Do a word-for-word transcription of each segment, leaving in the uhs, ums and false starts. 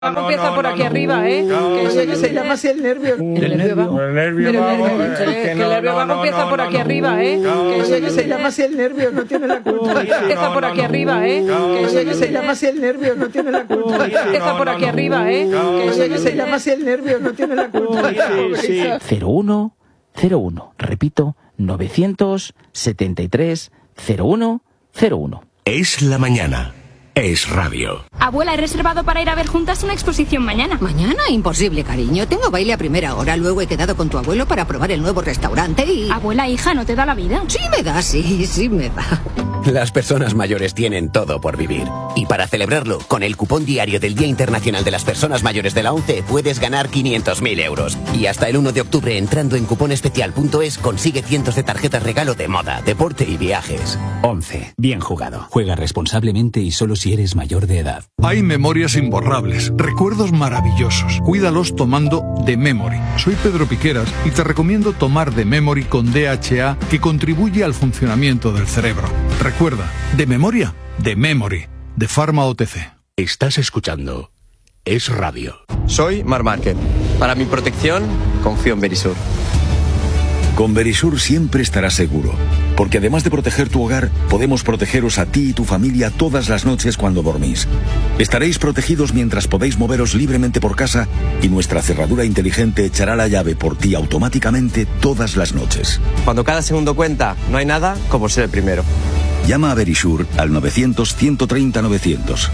No, empieza no, por aquí no, arriba, ¿eh? No, que, no, se, no, que se no, llama así el nervio. El nervio vago. El nervio vago. Que el nervio vago empieza por aquí arriba, ¿eh? Que se llama así el nervio, no tiene la culpa. Empieza por aquí arriba, ¿eh? Que se llama así el nervio, no tiene la culpa. Empieza por aquí arriba, ¿eh? Que se llama así el nervio, no tiene la culpa. cero uno cero uno, repito, novecientos setenta y tres cero uno cero uno. Es la mañana. Es radio. Abuela, he reservado para ir a ver juntas una exposición mañana. ¿Mañana? Imposible, cariño. Tengo baile a primera hora. Luego he quedado con tu abuelo para probar el nuevo restaurante y... Abuela, hija, ¿no te da la vida? Sí me da, sí, sí me da. Las personas mayores tienen todo por vivir. Y para celebrarlo, con el cupón diario del Día Internacional de las Personas Mayores de la ONCE, puedes ganar quinientos mil euros. Y hasta el uno de octubre, entrando en cuponespecial punto es, consigue cientos de tarjetas regalo de moda, deporte y viajes. ONCE. Bien jugado. Juega responsablemente y solo si eres mayor de edad. Hay memorias imborrables, recuerdos maravillosos. Cuídalos tomando The Memory. Soy Pedro Piqueras y te recomiendo tomar The Memory con D H A, que contribuye al funcionamiento del cerebro. Recuerda, de memoria, The Memory, de Pharma O T C. Estás escuchando Es Radio. Soy Mar Márquez. Para mi protección, confío en Verisur. Con Verisur siempre estarás seguro, porque además de proteger tu hogar, podemos protegeros a ti y tu familia todas las noches cuando dormís. Estaréis protegidos mientras podéis moveros libremente por casa y nuestra cerradura inteligente echará la llave por ti automáticamente todas las noches. Cuando cada segundo cuenta, no hay nada como ser el primero. Llama a Verisur al novecientos ciento treinta novecientos.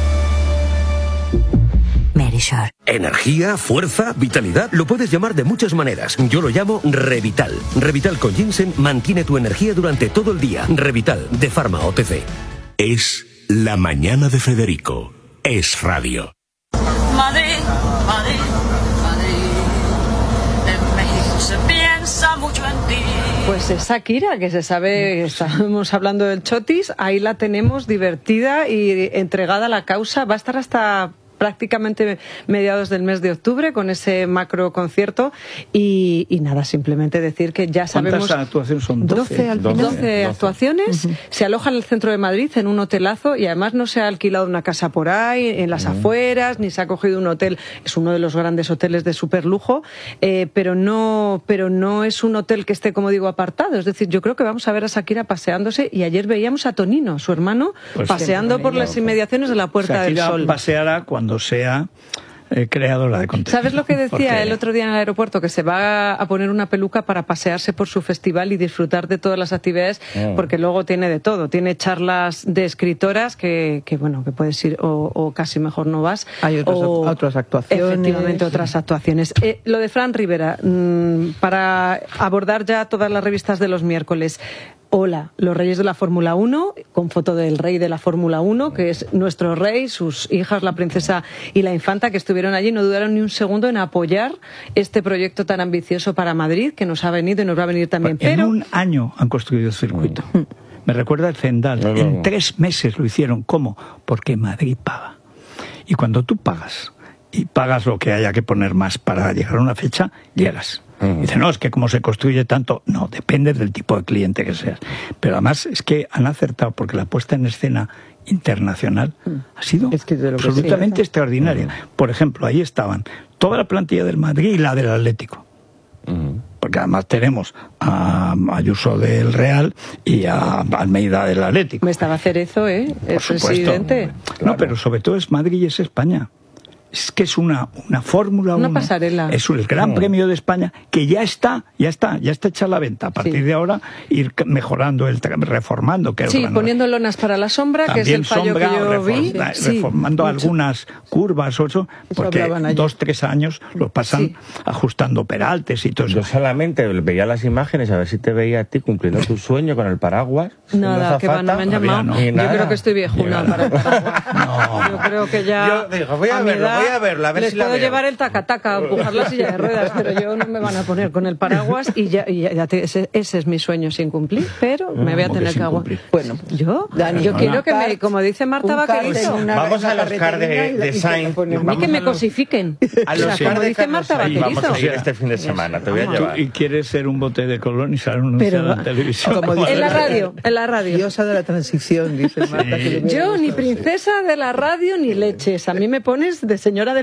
Verisur. Energía, fuerza, vitalidad, lo puedes llamar de muchas maneras. Yo lo llamo Revital. Revital con ginseng mantiene tu energía durante todo el día. Revital, de Pharma O T C. Es la mañana de Federico. Es radio. Madrid, Madrid, Madrid. En México se piensa mucho en ti. Pues es Shakira, que se sabe, estábamos hablando del Chotis, ahí la tenemos divertida y entregada a la causa. Va a estar hasta prácticamente mediados del mes de octubre con ese macro concierto y, y nada, simplemente decir que ya sabemos... ¿Cuántas actuaciones son? doce. doce, doce, doce actuaciones. Uh-huh. Se aloja en el centro de Madrid en un hotelazo y además no se ha alquilado una casa por ahí, en las uh-huh. afueras, ni se ha cogido un hotel. Es uno de los grandes hoteles de superlujo, eh, pero no, pero no es un hotel que esté, como digo, apartado. Es decir, yo creo que vamos a ver a Shakira paseándose y ayer veíamos a Tonino, su hermano, pues paseando por las inmediaciones de la Puerta Shakira del Sol. Paseará cuando sea eh, creadora de contenido. ¿Sabes lo que decía Porque... el otro día en el aeropuerto? Que se va a poner una peluca para pasearse por su festival y disfrutar de todas las actividades, oh. porque luego tiene de todo. Tiene charlas de escritoras que, que bueno, que puedes ir o, o casi mejor no vas. Hay otras, o, otras actuaciones. Efectivamente, otras actuaciones. Eh, lo de Fran Rivera, mmm, para abordar ya todas las revistas de los miércoles. Hola, los reyes de la Fórmula uno, con foto del rey de la Fórmula uno, que es nuestro rey, sus hijas, la princesa y la infanta, que estuvieron allí, no dudaron ni un segundo en apoyar este proyecto tan ambicioso para Madrid, que nos ha venido y nos va a venir también. En Pero... un año han construido el circuito. Me recuerda el Zendal. No, no, no. En tres meses lo hicieron. ¿Cómo? Porque Madrid paga. Y cuando tú pagas, y pagas lo que haya que poner más para llegar a una fecha, llegas. Dice, no, es que como se construye tanto, no, depende del tipo de cliente que seas. Pero además es que han acertado, porque la puesta en escena internacional ha sido es que absolutamente sí, extraordinaria. Por ejemplo, ahí estaban toda la plantilla del Madrid y la del Atlético. Uh-huh. Porque además tenemos a Ayuso del Real y a Almeida del Atlético. Me estaba Cerezo, ¿eh? El presidente. Claro. No, pero sobre todo es Madrid y es España. Es que es una, una Fórmula uno. Una pasarela. Es el Gran no. Premio de España, que ya está, ya está, ya está hecha a la venta. A partir sí. de ahora, ir mejorando, el reformando. Que sí, poniendo lonas para la sombra, que es el fallo sombra, que yo reform, vi. Reformando sí, algunas curvas o eso, porque dos, tres años lo pasan sí. ajustando peraltes y todo eso. Yo solamente veía las imágenes a ver si te veía a ti cumpliendo tu sueño con el paraguas. Nada, que van, no me han llamado. No. Yo creo que estoy viejuna para el paraguas. No. Yo creo que ya... Yo digo, voy a, a verlo, voy a verlo, a ver les si la puedo veo. llevar el taca-taca, empujar la silla de ruedas, pero yo no me van a poner con el paraguas y ya, y ya te, ese, ese es mi sueño sin cumplir, pero me voy a tener que aguantar. Bueno, yo, Dani, yo quiero que me, como dice Marta Vaquerizo, vamos a los cars de, de Sainz. A mí que me cosifiquen. A los como dice Marta Vaquerizo. Vamos a ir este fin de semana, te voy a llevar. Y quieres ser un bote de colón y salir anunciado en televisión. En la radio, en la radio. Diosa de la transición, dice Marta. Yo ni princesa de la radio ni leches, a mí me pones de señor. señora de